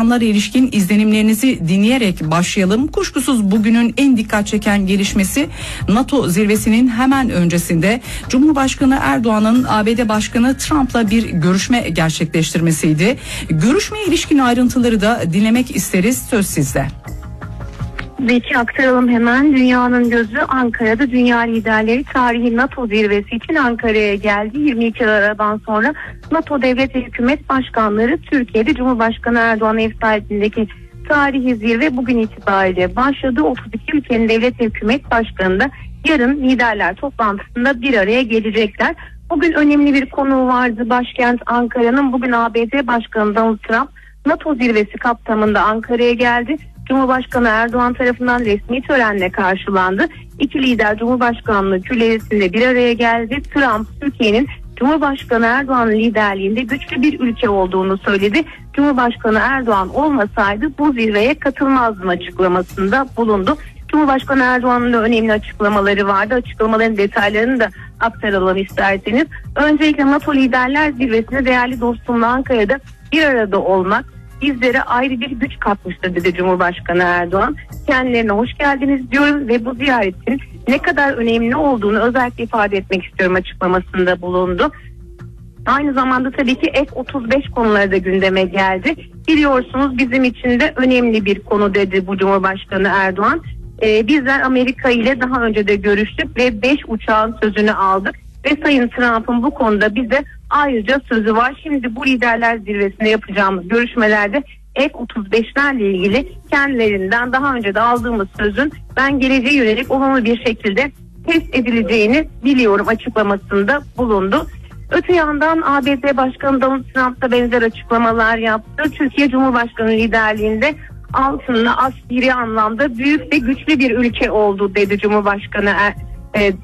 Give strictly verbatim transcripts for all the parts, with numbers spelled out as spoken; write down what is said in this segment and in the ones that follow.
anlara ilişkin izlenimlerinizi dinleyerek başlayalım. Kuşkusuz bugünün en dikkat çeken gelişmesi NATO zirvesinin hemen öncesinde Cumhurbaşkanı Erdoğan'ın A B D Başkanı Trump'la bir görüşme gerçekleştirmesiydi. Görüşmeye ilişkin ayrıntıları da dinlemek isteriz. Söz sizde. Peki aktaralım hemen. Dünyanın gözü Ankara'da. Dünya liderleri tarihi NATO zirvesi için Ankara'ya geldi. yirmi iki Aralık'tan sonra NATO devlet ve hükümet başkanları Türkiye'de Cumhurbaşkanı Erdoğan ev sahipliğindeki tarihi zirve bugün itibariyle başladı. otuz iki ülkenin devlet ve hükümet başkanı da yarın liderler toplantısında bir araya gelecekler. Bugün önemli bir konu vardı. Başkent Ankara'nın bugün A B D Başkanı Donald Trump NATO zirvesi kapsamında Ankara'ya geldi. Cumhurbaşkanı Erdoğan tarafından resmi törenle karşılandı. İki lider Cumhurbaşkanlığı külliyesinde bir araya geldi. Trump, Türkiye'nin Cumhurbaşkanı Erdoğan'ın liderliğinde güçlü bir ülke olduğunu söyledi. Cumhurbaşkanı Erdoğan olmasaydı bu zirveye katılmazdım açıklamasında bulundu. Cumhurbaşkanı Erdoğan'ın da önemli açıklamaları vardı. Açıklamaların detaylarını da aktaralım isterseniz. Öncelikle NATO Liderler Zirvesi'ne değerli dostumla Ankara'da bir arada olmak bizlere ayrı bir güç katmıştır dedi Cumhurbaşkanı Erdoğan. Kendilerine hoş geldiniz diyorum ve bu ziyaretin ne kadar önemli olduğunu özellikle ifade etmek istiyorum açıklamasında bulundu. Aynı zamanda tabii ki F otuz beş konuları da gündeme geldi. Biliyorsunuz bizim için de önemli bir konu dedi bu Cumhurbaşkanı Erdoğan. Ee, bizler Amerika ile daha önce de görüştük ve beş uçağın sözünü aldık. Ve Sayın Trump'ın bu konuda bize ayrıca sözü var. Şimdi bu liderler zirvesinde yapacağımız görüşmelerde F otuz beşlerle ilgili kendilerinden daha önce de aldığımız sözün ben geleceğe yönelik olumlu bir şekilde test edileceğini biliyorum açıklamasında bulundu. Öte yandan A B D Başkanı Donald Trump da benzer açıklamalar yaptı. Türkiye Cumhurbaşkanı liderliğinde altınla askeri anlamda büyük ve güçlü bir ülke oldu dedi Cumhurbaşkanı e, e,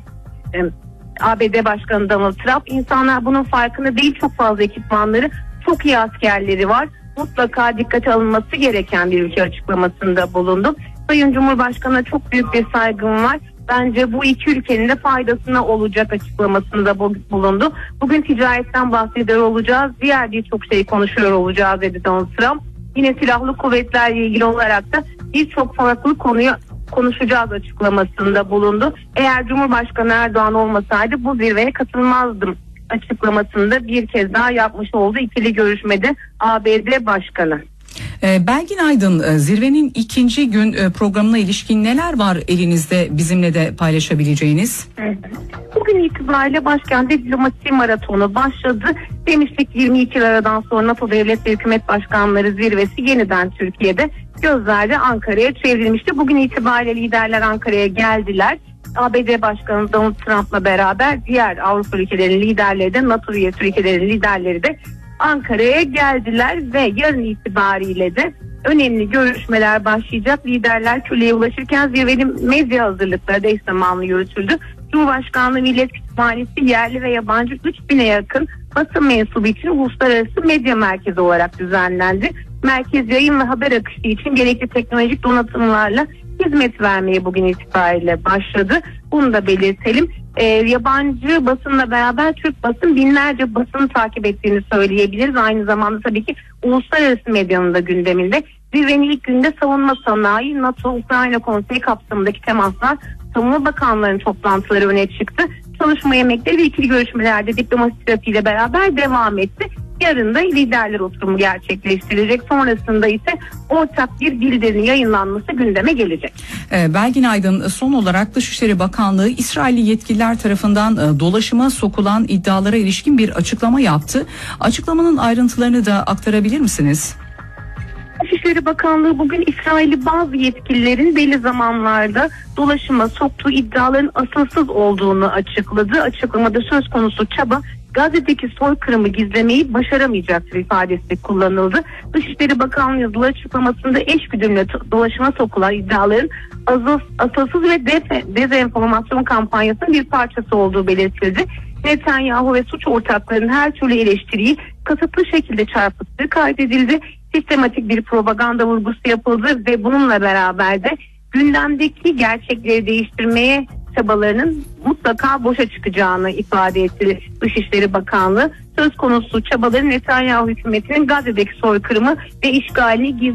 A B D Başkanı Donald Trump. İnsanlar bunun farkında değil, çok fazla ekipmanları, çok iyi askerleri var. Mutlaka dikkate alınması gereken bir ülke açıklamasında bulundu. Sayın Cumhurbaşkanı'na çok büyük bir saygım var. Bence bu iki ülkenin de faydasına olacak açıklamasında bulundu. Bugün ticaretten bahsediyor olacağız. Diğer birçok şeyi konuşuyor olacağız dedi Donald Trump. Yine silahlı kuvvetlerle ilgili olarak da birçok farklı konuyu konuşacağız açıklamasında bulundu. Eğer Cumhurbaşkanı Erdoğan olmasaydı bu zirveye katılmazdım açıklamasında bir kez daha yapmış oldu ikili görüşmede A B D Başkanı. Belgin Aydın, zirvenin ikinci gün programına ilişkin neler var elinizde bizimle de paylaşabileceğiniz? Bugün itibariyle başkentte diplomasi maratonu başladı. Demiştik yirmi iki Aralık'tan sonra NATO Devlet ve Hükümet Başkanları Zirvesi yeniden Türkiye'de, gözler de Ankara'ya çevrilmişti. Bugün itibariyle liderler Ankara'ya geldiler. A B D Başkanı Donald Trump'la beraber diğer Avrupa ülkelerinin liderleri de NATO üyesi ülkelerin liderleri de Ankara'ya geldiler ve yarın itibariyle de önemli görüşmeler başlayacak. Liderler külleye ulaşırken zirvenin medya hazırlıkları da eş zamanlı yürütüldü. Cumhurbaşkanlığı Millet Kütüphanesi yerli ve yabancı üç bine yakın basın mensubu için uluslararası medya merkezi olarak düzenlendi. Merkez yayın ve haber akışı için gerekli teknolojik donatımlarla hizmet vermeye bugün itibariyle başladı. Bunu da belirtelim. Ee, yabancı basınla beraber Türk basın binlerce basını takip ettiğini söyleyebiliriz. Aynı zamanda tabii ki uluslararası medyanın da gündeminde. Zirvenin ilk günde savunma sanayi, NATO-Ukrayna konseyi kapsamındaki temaslar, savunma bakanlarının toplantıları öne çıktı. Çalışma yemekleri ve ikili görüşmelerde diplomasi trafiğiyle beraber devam etti. Yarın da liderler oturumu gerçekleştirilecek. Sonrasında ise ortak bir bildirinin yayınlanması gündeme gelecek. E, Belgin Aydın, son olarak Dışişleri Bakanlığı İsrailli yetkililer tarafından e, dolaşıma sokulan iddialara ilişkin bir açıklama yaptı. Açıklamanın ayrıntılarını da aktarabilir misiniz? Dışişleri Bakanlığı bugün İsrailli bazı yetkililerin belli zamanlarda dolaşıma soktuğu iddiaların asılsız olduğunu açıkladı. Açıklamada söz konusu çaba Gazze'deki soykırımı gizlemeyi başaramayacaktır ifadesi kullanıldı. Dışişleri Bakanlığı yazılı açıklamasında eşgüdümle dolaşıma sokulan iddiaların asılsız ve dezenformasyon kampanyasının bir parçası olduğu belirtildi. Netanyahu ve suç ortaklarının her türlü eleştiriyi kasıtlı şekilde çarpıttığı kaydedildi. Sistematik bir propaganda vurgusu yapıldı ve bununla beraber de gündemdeki gerçekleri değiştirmeye çabalarının mutlaka boşa çıkacağını ifade etti Dışişleri Bakanlığı. Söz konusu çabaların Netanyahu hükümetinin Gazze'deki soykırımı ve işgalini